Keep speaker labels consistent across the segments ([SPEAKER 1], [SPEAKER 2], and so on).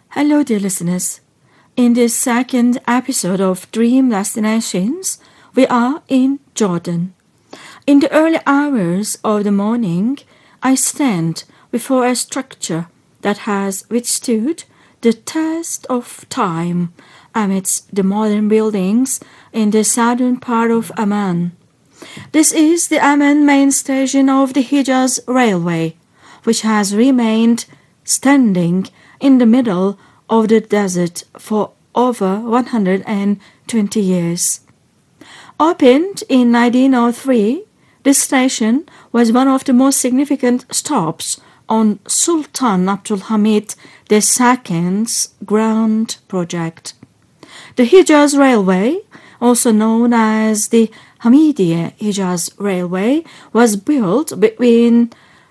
[SPEAKER 1] Hello, dear listeners. In this second episode of Dream Destinations, we are in Jordan. In the early hours of the morning, I stand before a structure that has withstood the test of time amidst the modern buildings in the southern part of Amman. This is the Amman main station of the Hijaz Railway, which has remained standing in the middle of the desert for over 120 years. Opened in 1903, this station was one of the most significant stops on Sultan Abdul Hamid II's grand project. The Hijaz Railway, also known as the Hamidiyya Hijaz Railway, was built between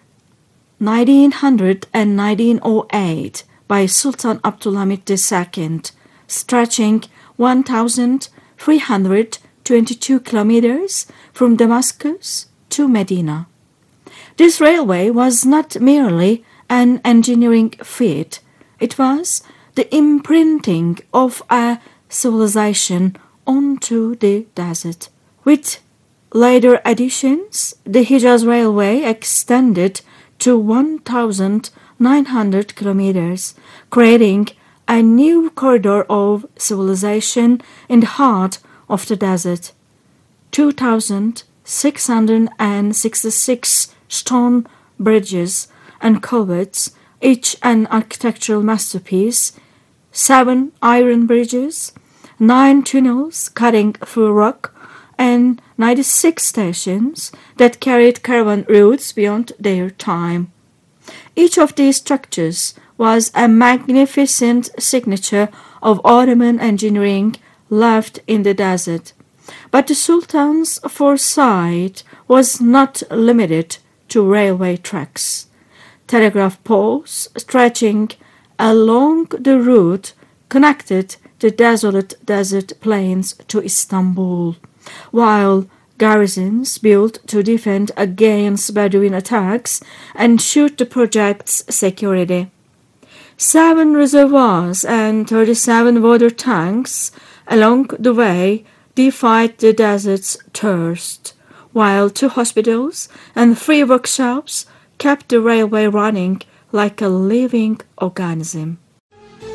[SPEAKER 1] 1900 and 1908 by Sultan Abdul Hamid II, stretching 1,322 kilometers from Damascus to Medina. This railway was not merely an engineering feat, it was the imprinting of a civilization onto the desert. With later additions, the Hijaz Railway extended to 1,900 kilometers, creating a new corridor of civilization in the heart of the desert. 2,666 stone bridges and culverts, each an architectural masterpiece, 7 iron bridges, 9 tunnels cutting through rock, and 96 stations that carried caravan routes beyond their time. Each of these structures was a magnificent signature of Ottoman engineering left in the desert. But the Sultan's foresight was not limited to railway tracks. Telegraph poles stretching along the route connected the desolate desert plains to Istanbul, while garrisons built to defend against Bedouin attacks ensured the project's security. 7 reservoirs and 37 water tanks along the way defied the desert's thirst, while 2 hospitals and 3 workshops kept the railway running like a living organism.